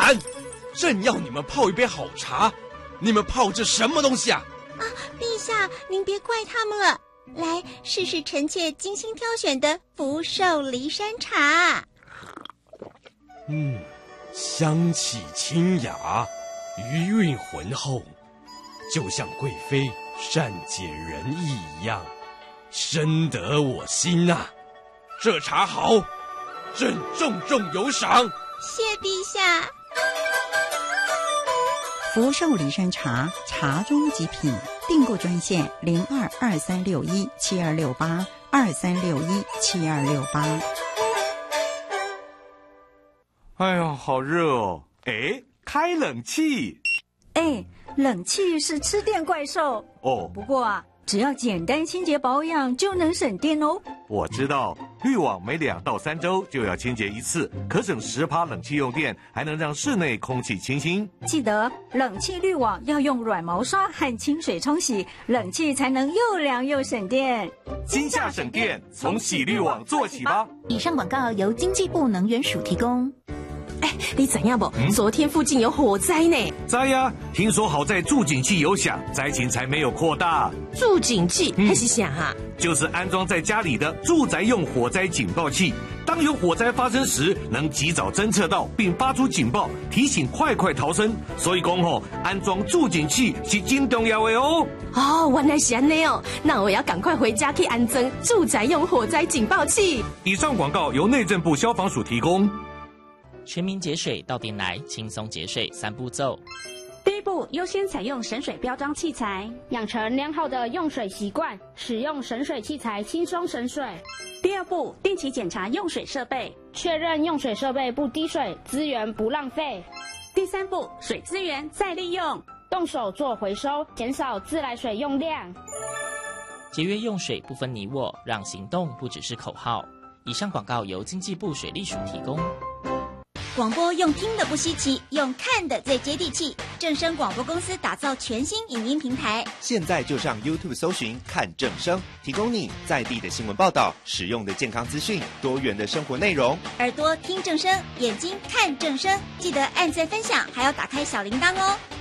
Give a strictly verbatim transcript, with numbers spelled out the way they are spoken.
然，正要你们泡一杯好茶，你们泡这什么东西啊？ 啊，陛下，您别怪他们了。来，试试臣妾精心挑选的福寿梨山茶。 嗯，香气清雅，余韵浑厚，就像贵妃善解人意一样，深得我心啊！这茶好，朕重重有赏。 谢陛下。 福寿梨山茶，茶中极品。订购专线零二二三六一七二六八二三六一七二六八。 哎呀，好热哦！哎，开冷气。 哎，冷气是吃电怪兽哦。 不过啊，只要简单清洁保养就能省电哦。 我知道，滤网每两到三周就要清洁一次，可省十趴冷气用电，还能让室内空气清新。 记得冷气滤网要用软毛刷和清水冲洗，冷气才能又凉又省电。 今夏省电，从洗滤网做起吧。 以上广告由经济部能源署提供。 哎，你怎样不？嗯、昨天附近有火灾呢。 灾呀！听说好在助警器有响，灾情才没有扩大。 助警器还是啥哈？ 就是安装在家里的住宅用火灾警报器，当有火灾发生时，能及早侦测到并发出警报，提醒快快逃生。所以讲吼，安装助警器是真重要的哦。 哦，原来是安尼哦，那我要赶快回家去安装住宅用火灾警报器。 以上广告由内政部消防署提供。 全民节水到店来，轻松节水三步骤。 第一步，优先采用省水标章器材， 养成良好的用水习惯，使用省水器材轻松省水。 第二步，定期检查用水设备， 确认用水设备不滴水，资源不浪费。 第三步，水资源再利用， 动手做回收，减少自来水用量。 节约用水不分你我，让行动不只是口号。以上广告由经济部水利署提供。 广播用听的不稀奇，用看的最接地气。正声广播公司打造全新影音平台， 现在就上 YouTube 搜寻看正声，提供你在地的新闻报道、实用的健康资讯、多元的生活内容。 耳朵听正声，眼睛看正声，记得按赞分享，还要打开小铃铛哦。